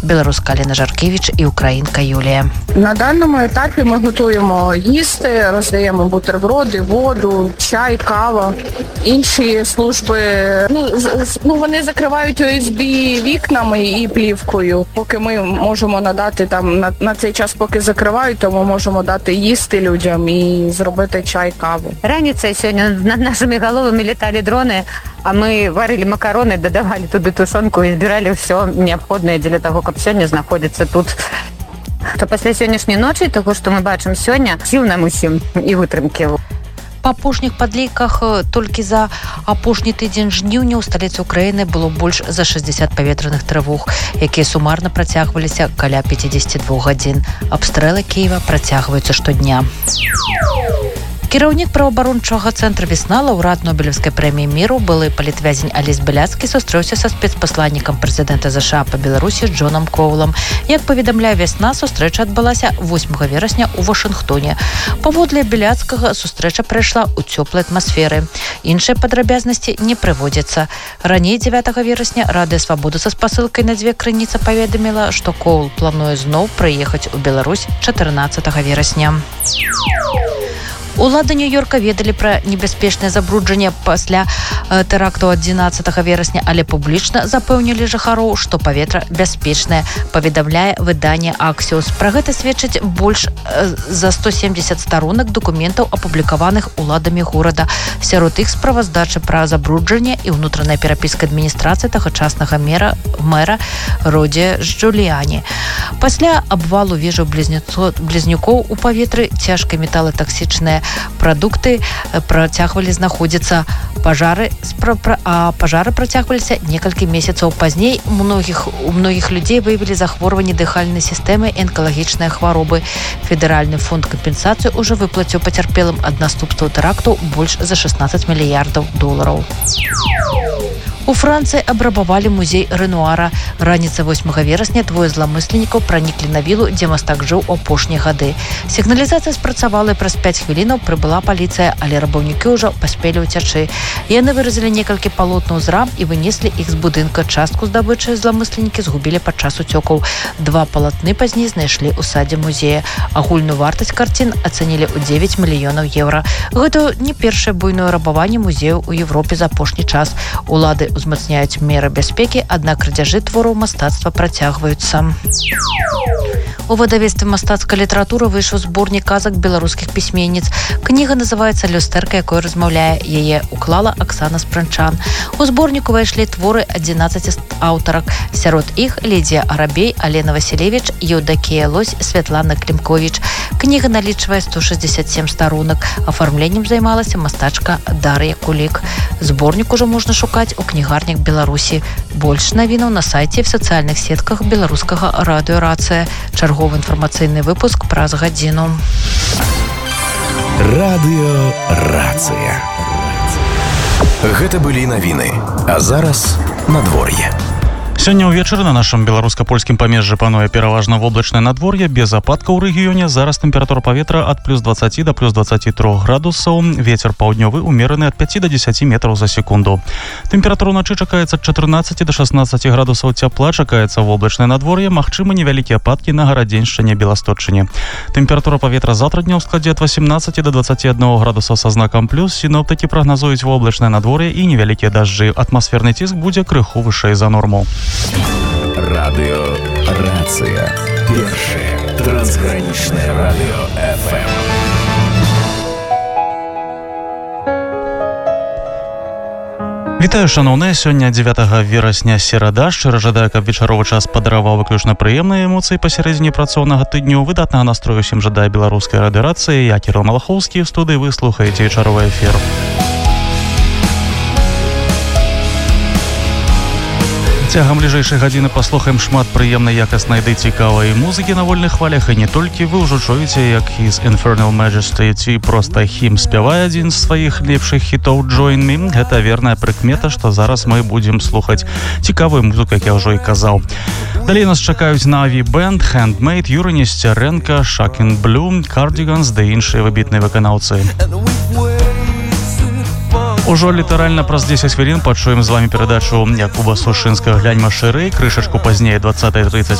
білоруска Аліна Жаркевич і українка Юлія. На даному етапі ми готуємо їсти, роздаємо бутерброди, воду, чай, кава. Інші служби, вони закривають ОСБ вікнами і плівкою. Поки ми можемо надати там на цей час, поки закривають, то ми можемо дати їсти людям і зробити чай, каву. Раніцей сьогодні над нашими головами літали дрони, а ми варили макарони, додавали туди тушонку і збирали все необхідне для того, щоб сьогодні знаходиться тут. То після сьогоднішньої ночі, того, що ми бачимо сьогодні, сил нам усім і витримки. Па апошніх падліках толькі за апошні тыдзень жніўня ў сталіцы Украіны было больш за 60 паветраных трывог, якія сумарна працягваліся каля 52 гадзін. Абстрэлы Кіева працягваюцца штодня. Кіраўнік праваабарончага цэнтра «Весна», лаўрэат Нобелевскай прэміі міру, былы палітвязень Алесь Бяляцкі сустрэўся са спецпасланнікам прэзідэнта ЗША па Беларусі Джонам Коулам. Як паведамляе «Весна», сустрэча адбылася 8 верасня ў Вашынгтоне. Паводле Бяляцкага, сустрэча прайшла ў цёплай атмасферы. Іншыя падрабязнасці не прыводзяцца. Раней 9 верасня Радыё Свабода са спасылкай на дзве крыніцы паведаміла, што Коул плануе зноў прыехаць у Беларусь 14 верасня. Улады Нью-Йорка ведалі пра небяспечнае забруджанне пасля тэракту 11 верасня, але публічна запэўнілі жыхароў, што паветра бяспечнае, паведамляе выданне «Аксіус». Пра гэта сведчыць больш за 170 старонак дакументаў, апублікаваных уладамі горада. Сярод іх справаздачы пра забруджанне і ўнутраная перапіска адміністрацыі тагачаснага мэра Роді Джуліяні. Пасля абвалу вежаў блізнюкоў у паветры цяжкай металатаксічныя прадукты працягвалі знаходзіцца. Пажары працягваліся некалькі месяцаў пазней. У многіх людзей выявілі захворванні дыхальнай сістэмы і анкалагічныя хваробы. Федэральны фонд кампенсацыі ўжо выплаціў пацярпелым ад наступстваў тэракту больш за 16 мільярдаў долараў. У Францыі абрабавалі музей Рэнуара. Раніцай 8 верасня двое зламыслennікаў праніклі на вілу, дзе мастак жыў у апошнія гады. Сігналізацыя спрацавала і праз 5 хвілінаў прыбыла паліцыя, але рабаўнікі ўжо паспелі ўцячы. Яны выразілі некалькі палотнаў з рам і вынеслі іх з будынка. Частку здабычы зламысленнікі згубілі падчас уцёкаў. 2 палатны пазней знайшлі ў садзе музея. Агульную вартасць карцін ацэнілі ў 9 мільёнаў еўра. Гэта не першае буйное рабаванне музеяў у Европе за апошні час. Улады узмацняюць меры бяспекі, аднак крадзяжы твораў мастацтва працягваюцца. У выдавецтве мастацкай літаратуры выйшаў зборнік казак беларускіх пісьменніц. Кніга называецца «Люстэрка, якой размаўляе». Яе уклала Аксана Спранчан. У зборніку увайшлі творы 11 аўтарак. Сярод іх Лідія Арабей, Алена Васілевіч, Еўдакія Лось, Святлана Клімковіч. Кніга налічвае 167 старонак. Афармленнем займалася мастачка Дар'я Кулік. Зборнік ужо можна шукаць у кнігарнях Беларусі. Больш навінаў на сайце і в сацыяльных сетках беларускага радыё «Рацыя». Чарговы інфармацыйны выпуск праз гадзіну. Радыё «Рацыя». Гэта былі навіны. А зараз надвор'е. Сёння ўвечары на нашым беларуска-польскім памежжы пануе пераважна воблачнае надвор'е, без ападкаў у рэгіёне. Зараз тэмпература паветра ад плюс 20 да плюс 23 градусаў. Вецер паўднёвы умераны ад 5 до 10 метраў за секунду. Тэмпература ўначы чакаецца ад 14 до 16 градусаў цяпла. Чакаецца воблачнае надвор'е, магчымы невялікія ападкі на Гарадзеншчыне, Беласточчыне. Тэмпература паветра заўтра днём у складзе ад 18 до 21 градусаў са знакам плюс. Сіноптыкі прагназуюць воблачнае надвор'е і невялікія дажджы. Атмасферны ціск будзе крыху вышэй за норму. Радыё «Рацыя». Першае трансгранічнае радыё ФМ. Вітаю, шаноўныя. Сёння 9 верасня серада. Шчыра жадаю, каб вечаровы час падараваў выключна прыемныя эмоцыі пасярэдзіне працоўнага тыдню. Выдатнага настрою усім жадае беларускай радыёрацыі. Я Кірыл Малахоўскі, ў студыі вы слухаеце вечаровы эфір. Цягам бліжэйшай гадзіны паслухаем шмат прыемнай, якаснай ды цікавай музыкі на вольных хвалях, і не толькі. Вы ўжо чуеце, як His Infernal Majesty ці проста Хім спявае адзін з сваіх лепшых хітоў «Join Me». Гэта верная прыкмета, што зараз мы будзем слухаць цікавую музыку, як я ўжо і казаў. Далей нас чакаюць Na'vi Band, Handmade, Юры Несцярэнка, Shocking Blue, Cardigans ды іншыя выбітныя выканаўцы. Ужо літаральна праз 10 хвілін пачуем з вами перадачу Якуба Сушынскага «Гляньма шырэй». Крышачку пазней 20:30